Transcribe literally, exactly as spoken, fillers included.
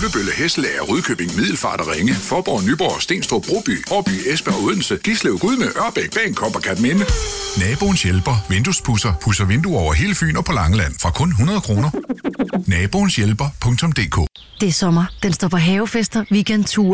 Uttebølle, Hesselager, Rudkøbing, Middelfart og Ringe, Faaborg, Nyborg, Stenstrup, Broby, Årby, Esbjerg og Odense, Gislev, Gudme, Ørbæk, Bagenkop og Katminde. Naboens hjælper, vinduespudser, pudser vinduer over hele Fyn og på Langeland fra kun hundrede kroner. Naboens hjælper punktum d k. Det er sommer. Den står på havefester, weekendture